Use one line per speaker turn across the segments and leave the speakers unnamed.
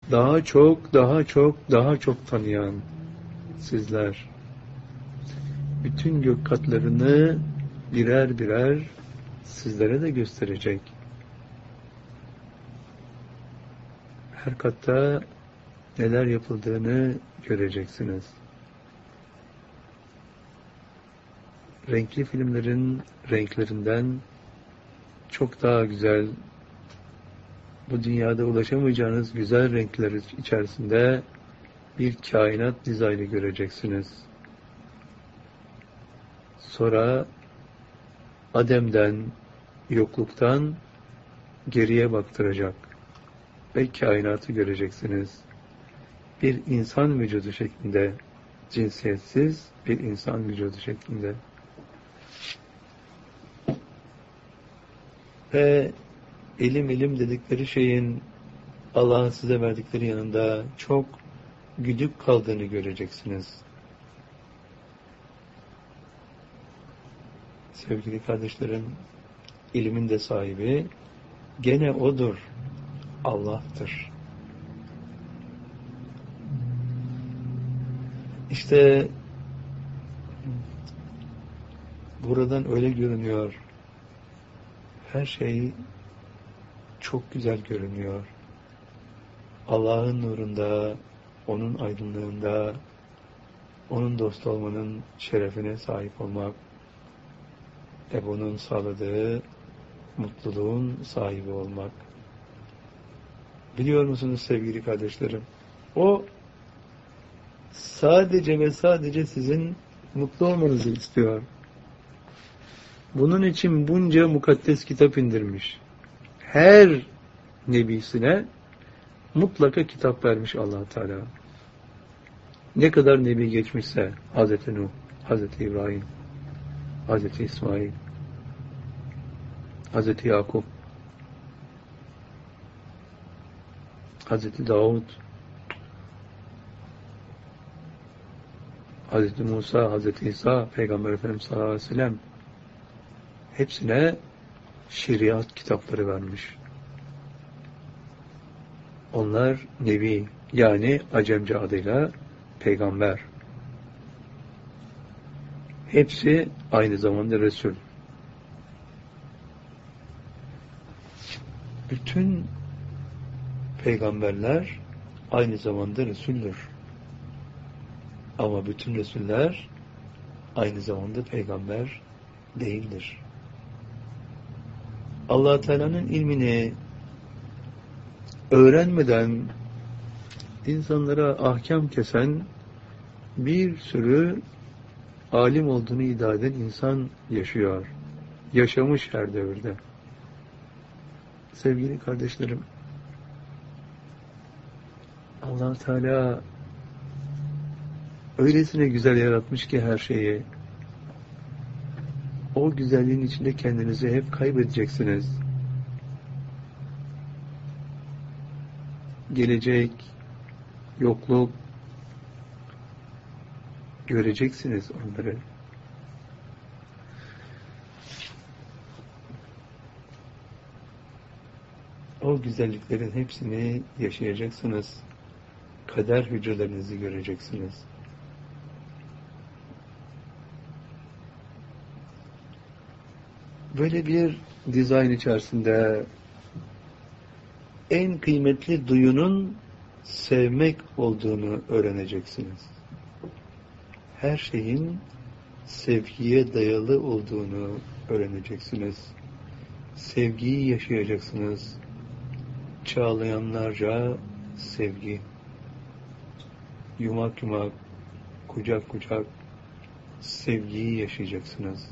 daha çok, daha çok, daha çok tanıyan sizler. Bütün gök katlarını birer birer sizlere de gösterecek. Her katta neler yapıldığını göreceksiniz. Renkli filmlerin renklerinden çok daha güzel, bu dünyada ulaşamayacağınız güzel renkler içerisinde bir kainat dizaynı göreceksiniz. Sonra Adem'den, yokluktan geriye baktıracak ve kainatı göreceksiniz. Bir insan vücudu şeklinde, cinsiyetsiz bir insan vücudu şeklinde. Ve ilim dedikleri şeyin Allah'ın size verdikleri yanında çok güdük kaldığını göreceksiniz. Sevgili kardeşlerim, ilmin de sahibi gene O'dur, Allah'tır. İşte buradan öyle görünüyor. Her şey çok güzel görünüyor. Allah'ın nurunda, onun aydınlığında, onun dost olmanın şerefine sahip olmak ve bunun sağladığı mutluluğun sahibi olmak. Biliyor musunuz sevgili kardeşlerim? O sadece ve sadece sizin mutlu olmanızı istiyor. Bunun için bunca mukaddes kitap indirmiş. Her nebisine mutlaka kitap vermiş Allah Teala. Ne kadar nebi geçmişse Hazreti Nuh, Hazreti İbrahim, Hazreti İsmail, Hazreti Yakup, Hazreti Davud, Hazreti Musa, Hazreti İsa, Peygamber Efendimiz sallallahu aleyhi ve sellem hepsine şeriat kitapları vermiş. Onlar Nebi, yani Acemce adıyla Peygamber. Hepsi aynı zamanda Resul. Bütün peygamberler aynı zamanda Resul'dür. Ama bütün Resuller aynı zamanda peygamber değildir. Allah Teala'nın ilmini öğrenmeden insanlara ahkam kesen bir sürü alim olduğunu iddia eden insan yaşıyor. Yaşamış her devirde. Sevgili kardeşlerim, Allah Teala öylesine güzel yaratmış ki her şeyi. O güzelliğin içinde kendinizi hep kaybedeceksiniz. Gelecek, yokluk, göreceksiniz onları. O güzelliklerin hepsini yaşayacaksınız. Kader hücrelerinizi göreceksiniz. Böyle bir dizayn içerisinde en kıymetli duyunun sevmek olduğunu öğreneceksiniz. Her şeyin sevgiye dayalı olduğunu öğreneceksiniz. Sevgiyi yaşayacaksınız. Çağlayanlarca sevgi. Yumak yumak, kucak kucak sevgiyi yaşayacaksınız.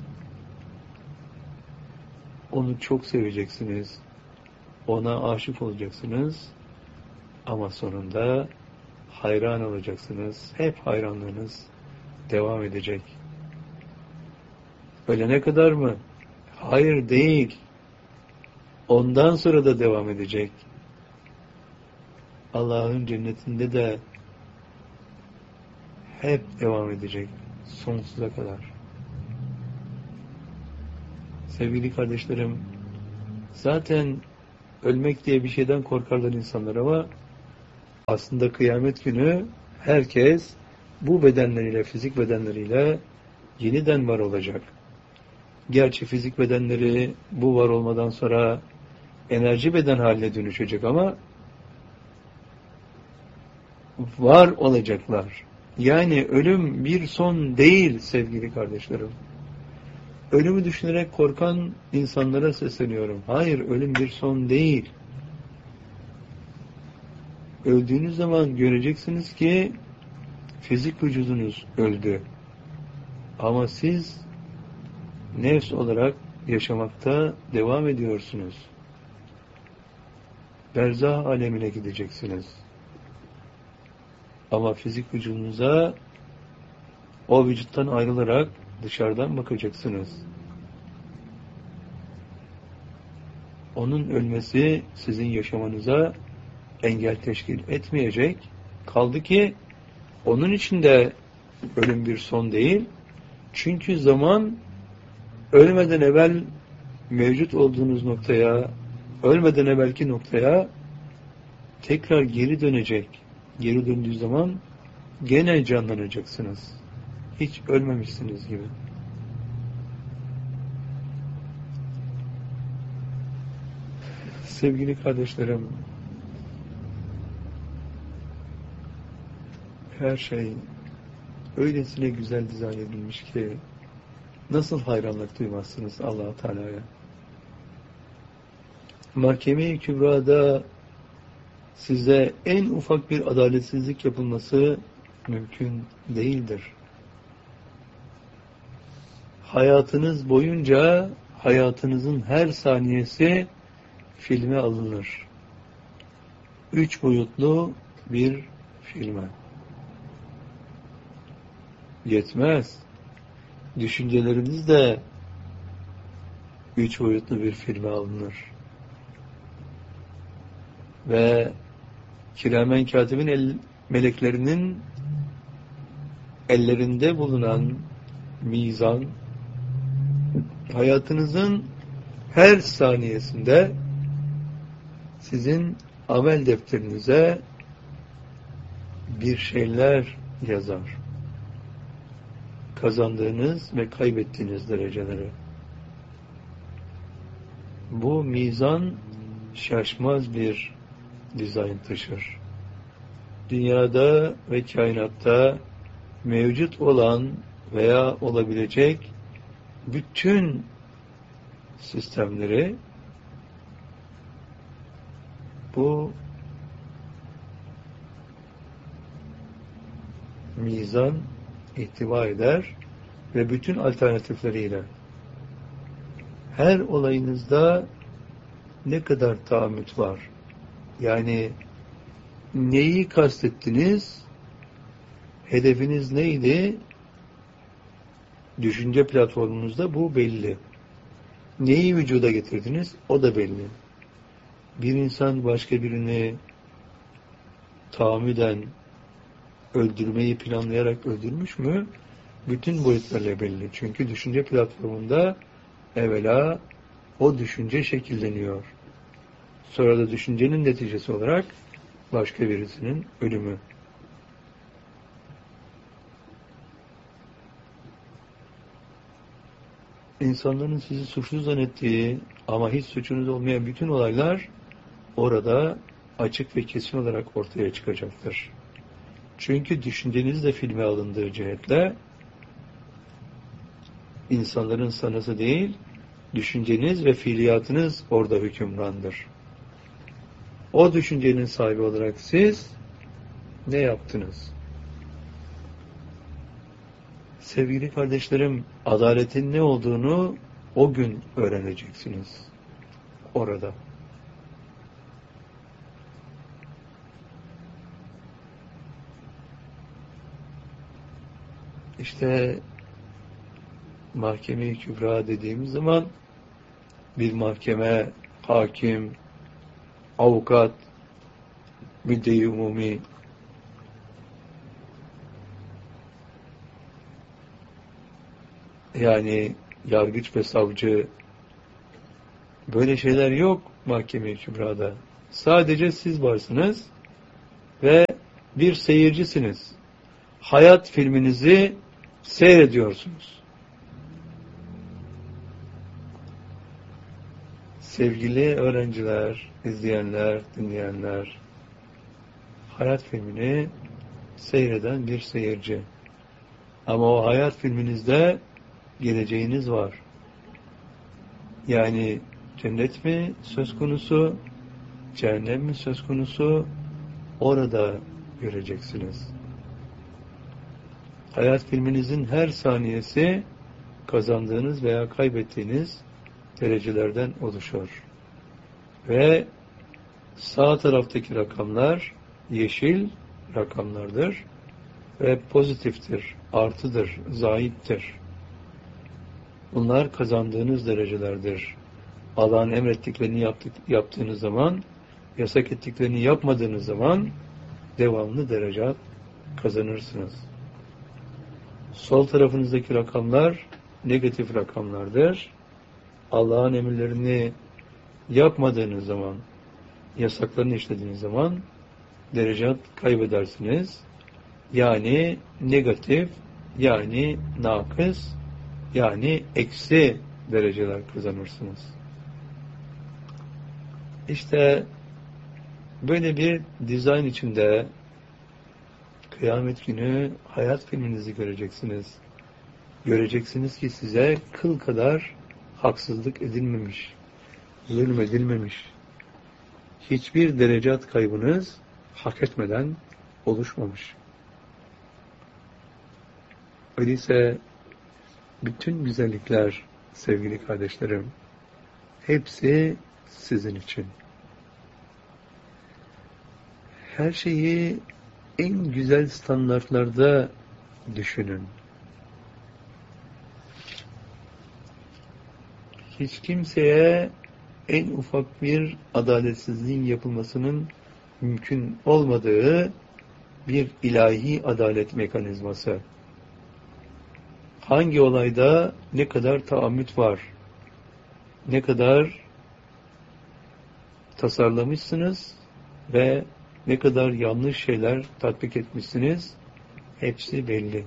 Onu çok seveceksiniz. Ona aşık olacaksınız. Ama sonunda hayran olacaksınız. Hep hayranlığınız devam edecek. Ölene kadar mı? Hayır, değil. Ondan sonra da devam edecek. Allah'ın cennetinde de hep devam edecek. Sonsuza kadar. Sevgili kardeşlerim, zaten ölmek diye bir şeyden korkarlar insanlar ama Aslında kıyamet günü herkes bu bedenleriyle, fizik bedenleriyle yeniden var olacak. Gerçi fizik bedenleri bu var olmadan sonra enerji beden haline dönüşecek ama var olacaklar. Yani ölüm bir son değil sevgili kardeşlerim. Ölümü düşünerek korkan insanlara sesleniyorum. Hayır, ölüm bir son değil. Öldüğünüz zaman göreceksiniz ki fizik vücudunuz öldü. Ama siz nefs olarak yaşamakta devam ediyorsunuz. Berzah alemine gideceksiniz. Ama fizik vücudunuza o vücuttan ayrılarak dışarıdan bakacaksınız. Onun ölmesi sizin yaşamanıza engel teşkil etmeyecek. Kaldı ki onun için de ölüm bir son değil. Çünkü zaman ölmeden evvel mevcut olduğunuz noktaya, ölmeden evvelki noktaya tekrar geri dönecek. Geri döndüğü zaman gene canlanacaksınız. Hiç ölmemişsiniz gibi. Sevgili kardeşlerim, her şey öylesine güzel dizayn edilmiş ki nasıl hayranlık duymazsınız Allah-u Teala'ya. Mahkeme-i Kübra'da size en ufak bir adaletsizlik yapılması mümkün değildir. Hayatınız boyunca hayatınızın her saniyesi filme alınır. 3 boyutlu bir filme. Yetmez. Düşünceleriniz de 3 boyutlu bir filme alınır. Ve kiramen katibin meleklerinin ellerinde bulunan mizan, hayatınızın her saniyesinde sizin amel defterinize bir şeyler yazar. Kazandığınız ve kaybettiğiniz dereceleri. Bu mizan şaşmaz bir dizayn taşır. Dünyada ve kainatta mevcut olan veya olabilecek bütün sistemleri bu mizan ihtiva eder ve bütün alternatifleriyle her olayınızda ne kadar tahammüt var? Yani neyi kastettiniz? Hedefiniz neydi? Düşünce platformunuzda bu belli. Neyi vücuda getirdiniz? O da belli. Bir insan başka birini tahammüden öldürmeyi planlayarak öldürmüş mü? Bütün boyutlarla belli. Çünkü düşünce platformunda evvela o düşünce şekilleniyor. Sonra da düşüncenin neticesi olarak başka birisinin ölümü. İnsanların sizi suçlu zannettiği ama hiç suçunuz olmayan bütün olaylar orada açık ve kesin olarak ortaya çıkacaktır. Çünkü düşünceniz de filme alındığı cihetle insanların sanası değil, düşünceniz ve fiiliyatınız orada hükümrandır. O düşüncenin sahibi olarak siz ne yaptınız? Sevgili kardeşlerim, adaletin ne olduğunu o gün öğreneceksiniz. Orada. İşte mahkeme-i kübra dediğimiz zaman bir mahkeme, hakim, avukat, müdde-i umumi, yani yargıç ve savcı, böyle şeyler yok mahkeme-i kübrada. Sadece siz varsınız ve bir seyircisiniz. Hayat filminizi seyrediyorsunuz. Sevgili öğrenciler, izleyenler, dinleyenler, hayat filmini seyreden bir seyirci. Ama o hayat filminizde geleceğiniz var. Yani cennet mi söz konusu, cehennem mi söz konusu, orada göreceksiniz. Hayat filminizin her saniyesi kazandığınız veya kaybettiğiniz derecelerden oluşur. Ve sağ taraftaki rakamlar yeşil rakamlardır ve pozitiftir, artıdır, zayittir. Bunlar kazandığınız derecelerdir. Allah'ın emrettiklerini yaptığınız zaman, yasak ettiklerini yapmadığınız zaman devamlı derece kazanırsınız. Sol tarafınızdaki rakamlar negatif rakamlardır. Allah'ın emirlerini yapmadığınız zaman, yasaklarını işlediğiniz zaman derece kaybedersiniz. Yani negatif, yani nakıs, yani eksi dereceler kazanırsınız. İşte böyle bir dizayn içinde kıyamet günü hayat filminizi göreceksiniz. Göreceksiniz ki size kıl kadar haksızlık edilmemiş, zulmedilmemiş. Hiçbir derecat kaybınız hak etmeden oluşmamış. Öyleyse bütün güzellikler sevgili kardeşlerim, hepsi sizin için. Her şeyi en güzel standartlarda düşünün. Hiç kimseye en ufak bir adaletsizliğin yapılmasının mümkün olmadığı bir ilahi adalet mekanizması. Hangi olayda ne kadar taammüt var, ne kadar tasarlamışsınız ve ne kadar yanlış şeyler tatbik etmişsiniz, hepsi belli.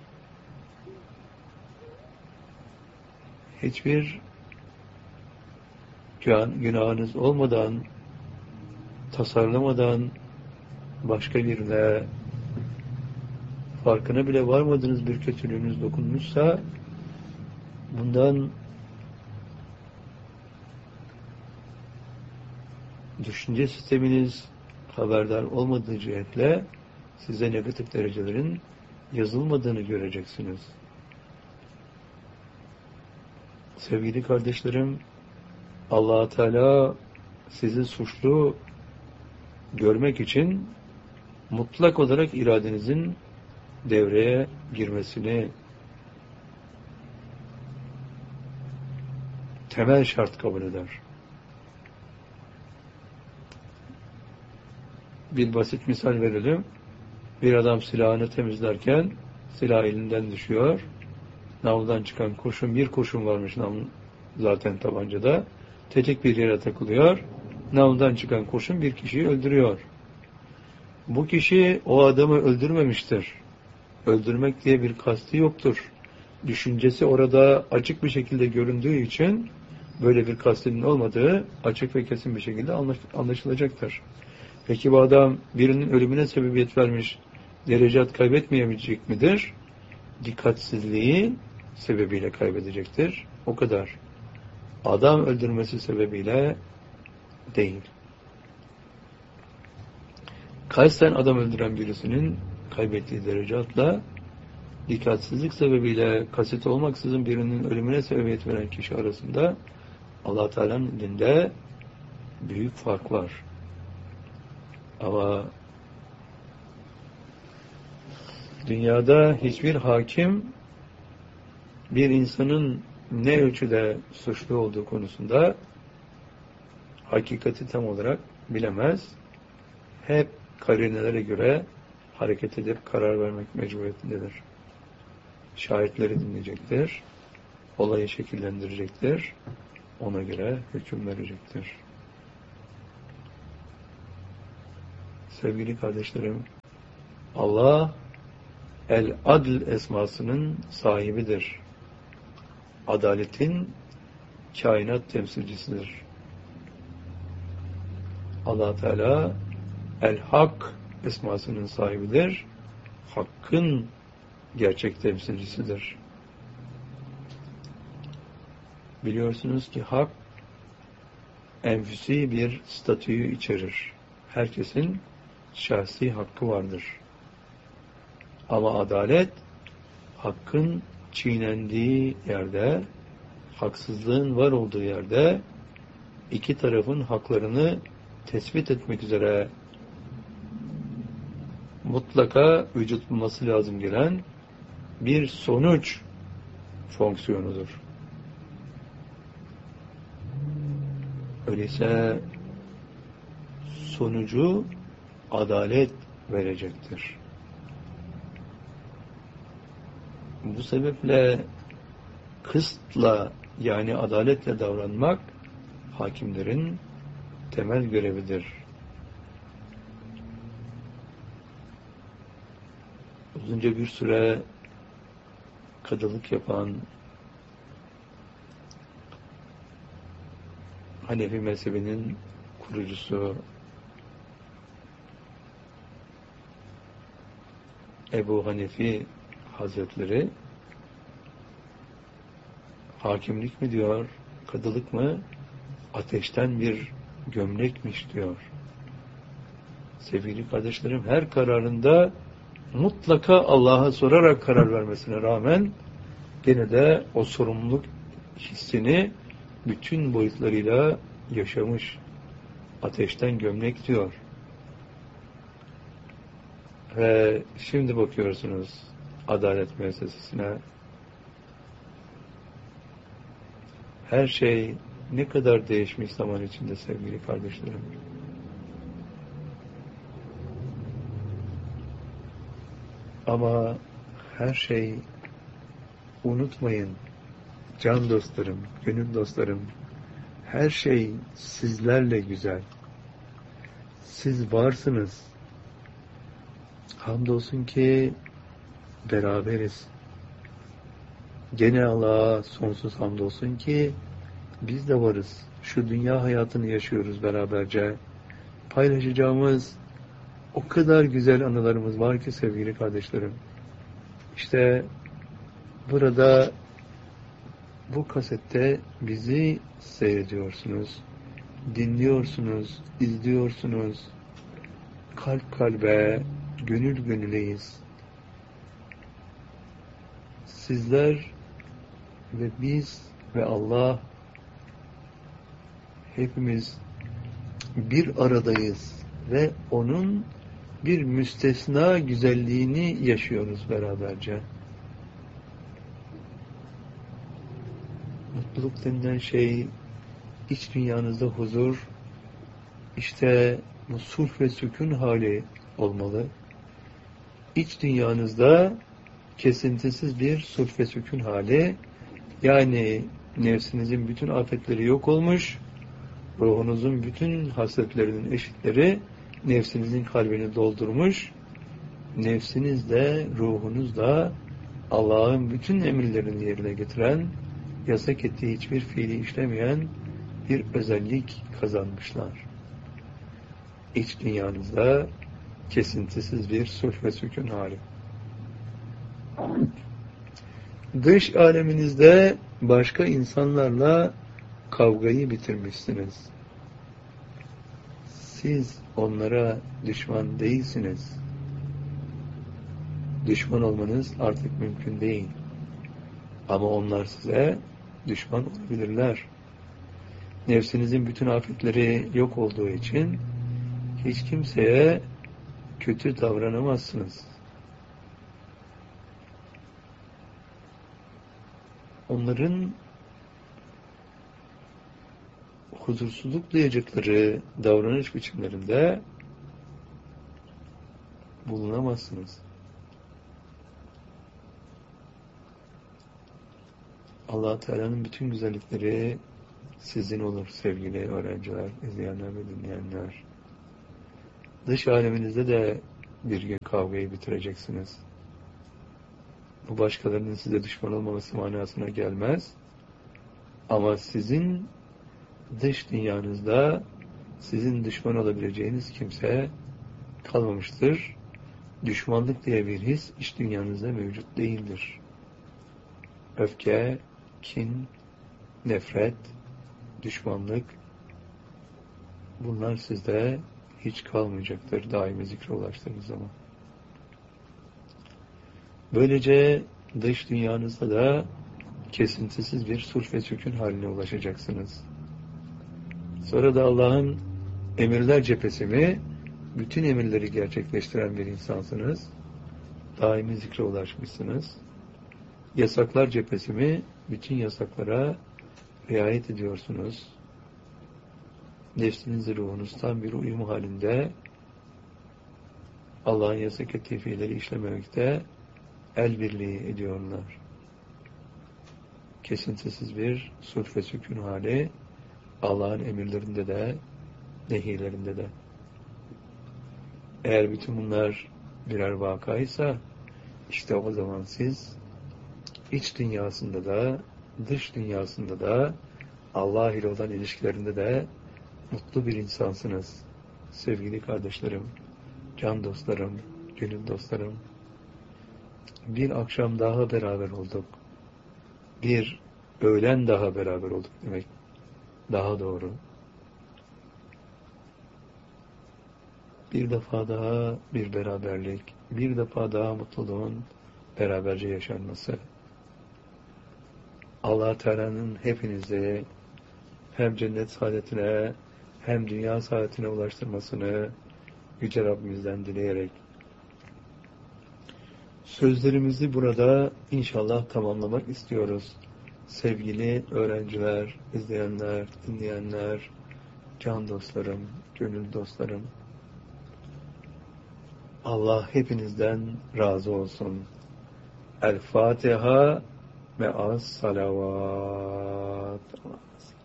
Hiçbir günahınız olmadan, tasarlamadan, başka birine farkına bile varmadığınız bir kötülüğünüz dokunmuşsa, bundan düşünce sisteminiz haberdar olmadığı cihetle size negatif derecelerin yazılmadığını göreceksiniz. Sevgili kardeşlerim, Allah Teala sizi suçlu görmek için mutlak olarak iradenizin devreye girmesini temel şart kabul eder. Bir basit misal verelim. Bir adam silahını temizlerken silah elinden düşüyor. Namludan çıkan kurşun, bir kurşun varmış zaten tabancada. Tetik bir yere takılıyor. Namludan çıkan kurşun bir kişiyi öldürüyor. Bu kişi o adamı öldürmemiştir. Öldürmek diye bir kasti yoktur. Düşüncesi orada açık bir şekilde göründüğü için böyle bir kastinin olmadığı açık ve kesin bir şekilde anlaşılacaktır. Peki bu adam birinin ölümüne sebebiyet vermiş, derecat kaybetmeyecek midir? Dikkatsizliği sebebiyle kaybedecektir. O kadar. Adam öldürmesi sebebiyle değil. Kasten adam öldüren birisinin kaybettiği derecatla dikkatsizlik sebebiyle kasıt olmaksızın birinin ölümüne sebebiyet veren kişi arasında Allah Teala'nın elinde büyük fark var. Ama dünyada hiçbir hakim bir insanın ne ölçüde suçlu olduğu konusunda hakikati tam olarak bilemez. Hep karinelere göre hareket edip karar vermek mecburiyetindedir. Şahitleri dinleyecektir. Olayı şekillendirecektir. Ona göre hüküm verecektir. sevgili kardeşlerim, Allah El-Adl esmasının sahibidir. Adaletin kainat temsilcisidir. Allah Teala El-Hak esmasının sahibidir. Hakkın gerçek temsilcisidir. Biliyorsunuz ki hak enfüsi bir statüyü içerir. Herkesin şahsi hakkı vardır. Ama adalet, hakkın çiğnendiği yerde, haksızlığın var olduğu yerde, iki tarafın haklarını tespit etmek üzere mutlaka vücut bulması lazım gelen bir sonuç fonksiyonudur. Öyleyse sonucu adalet verecektir. Bu sebeple kıstla, yani adaletle davranmak hakimlerin temel görevidir. Uzunca bir süre kadılık yapan Hanefi mezhebinin kurucusu Ebu Hanefi Hazretleri hakimlik mi diyor, kadılık mı, ateşten bir gömlekmiş diyor. Sevgili kardeşlerim, her kararında mutlaka Allah'a sorarak karar vermesine rağmen gene de o sorumluluk hissini bütün boyutlarıyla yaşamış. Ateşten gömlek diyor. Ve şimdi bakıyorsunuz adalet müessesesine. Her şey ne kadar değişmiş zaman içinde sevgili kardeşlerim. Ama her şey, unutmayın can dostlarım, gönül dostlarım, her şey sizlerle güzel. Siz varsınız. Hamdolsun ki beraberiz. Gene Allah'a sonsuz hamdolsun ki biz de varız. Şu dünya hayatını yaşıyoruz beraberce. Paylaşacağımız o kadar güzel anılarımız var ki sevgili kardeşlerim. İşte burada bu kasette bizi seyrediyorsunuz, dinliyorsunuz, izliyorsunuz. Kalp kalbe, gönül gönüleyiz. Sizler ve biz ve Allah hepimiz bir aradayız ve onun bir müstesna güzelliğini yaşıyoruz beraberce. Mutluluk denilen şey, iç dünyanızda huzur, işte bu sulh ve sükun hali olmalı. İç dünyanızda kesintisiz bir sulh ve sükun hali, yani nefsinizin bütün afetleri yok olmuş, ruhunuzun bütün hasletlerinin eşitleri nefsinizin kalbini doldurmuş, nefsiniz de ruhunuz da Allah'ın bütün emirlerini yerine getiren, yasak ettiği hiçbir fiili işlemeyen bir özellik kazanmışlar. İç dünyanızda kesintisiz bir sulh ve sükun hali. Dış aleminizde başka insanlarla kavgayı bitirmişsiniz. Siz onlara düşman değilsiniz. Düşman olmanız artık mümkün değil. Ama onlar size düşman olabilirler. Nefsinizin bütün afetleri yok olduğu için hiç kimseye kötü davranamazsınız. Onların huzursuzluk duyacakları davranış biçimlerinde bulunamazsınız. Allah Teala'nın bütün güzellikleri sizin olur sevgili öğrenciler, izleyenler ve dinleyenler. Dış aleminizde de bir gün kavgayı bitireceksiniz. Bu başkalarının size düşman olmaması manasına gelmez. Ama sizin dış dünyanızda sizin düşman olabileceğiniz kimse kalmamıştır. Düşmanlık diye bir his iç dünyanızda mevcut değildir. Öfke, kin, nefret, düşmanlık, bunlar sizde hiç kalmayacaktır daimi zikre ulaştığınız zaman. Böylece dış dünyanızda da kesintisiz bir sulh ve sükun haline ulaşacaksınız. Sonra da Allah'ın emirler cephesi mi, bütün emirleri gerçekleştiren bir insansınız. Daimi zikre ulaşmışsınız. Yasaklar cephesi mi, bütün yasaklara riayet ediyorsunuz. Nefsinizle ruhunuz tam bir uyum halinde Allah'ın yasak ettiği fiilleri işlememekte el birliği ediyorlar. Kesintisiz bir sulh ve sükun hali Allah'ın emirlerinde de nehirlerinde de. Eğer bütün bunlar birer vakaysa işte o zaman siz iç dünyasında da dış dünyasında da Allah ile olan ilişkilerinde de mutlu bir insansınız. Sevgili kardeşlerim, can dostlarım, gönül dostlarım. Bir akşam daha beraber olduk. Bir öğlen daha beraber olduk demek. Daha doğru. Bir defa daha bir beraberlik, bir defa daha mutluluğun beraberce yaşanması. Allah Teala'nın hepinizi hem cennet saadetine hem dünya saadetine ulaştırmasını Yüce Rabbimizden dileyerek sözlerimizi burada inşallah tamamlamak istiyoruz. Sevgili öğrenciler, izleyenler, dinleyenler, can dostlarım, gönül dostlarım, Allah hepinizden razı olsun. El Fatiha ve as salavat.